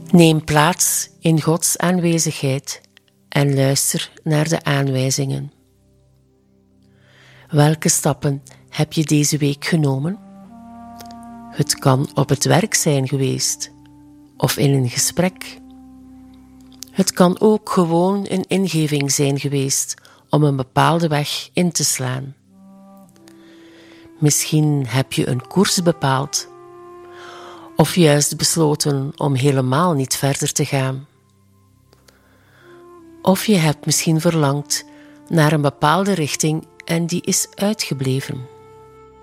Neem plaats in Gods aanwezigheid en luister naar de aanwijzingen. Welke stappen heb je deze week genomen? Het kan op het werk zijn geweest of in een gesprek. Het kan ook gewoon een ingeving zijn geweest om een bepaalde weg in te slaan. Misschien heb je een koers bepaald of juist besloten om helemaal niet verder te gaan. Of je hebt misschien verlangd naar een bepaalde richting en die is uitgebleven.